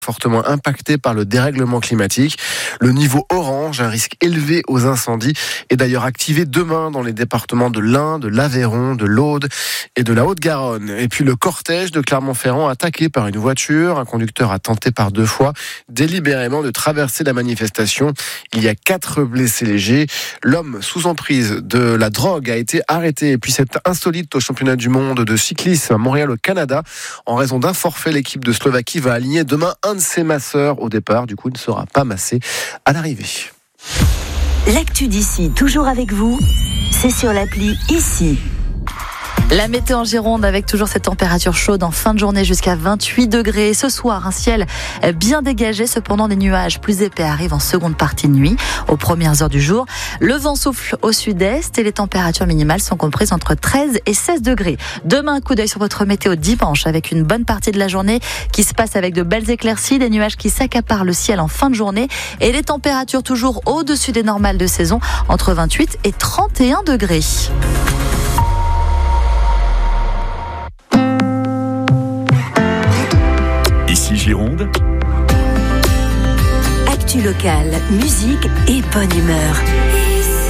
fortement impacté par le dérèglement climatique. Le niveau orange, un risque élevé aux incendies, est d'ailleurs activé demain dans les départements de l'Ain, de l'Aveyron, de l'Aude et de la Haute-Garonne. Et puis le cortège de Clermont-Ferrand attaqué par une voiture. Un conducteur a tenté par 2 fois délibérément de traverser la manifestation. Il y a 4 blessés légers. L'homme sous emprise de la drogue a été arrêté. Et puis c'est insolite au championnat du monde de cyclisme à Montréal au Canada. En raison d'un forfait, l'équipe de Slovaquie va aligner demain un de ses masseurs au départ. Du coup, il ne sera pas massé à l'arrivée. L'actu d'ici, toujours avec vous, c'est sur l'appli Ici. La météo en Gironde avec toujours cette température chaude en fin de journée jusqu'à 28 degrés. Ce soir, un ciel bien dégagé. Cependant, des nuages plus épais arrivent en seconde partie de nuit, aux premières heures du jour. Le vent souffle au sud-est et les températures minimales sont comprises entre 13 et 16 degrés. Demain, un coup d'œil sur votre météo dimanche avec une bonne partie de la journée qui se passe avec de belles éclaircies, des nuages qui s'accaparent le ciel en fin de journée et les températures toujours au-dessus des normales de saison entre 28 et 31 degrés. Ici Gironde. Actu locale, musique et bonne humeur.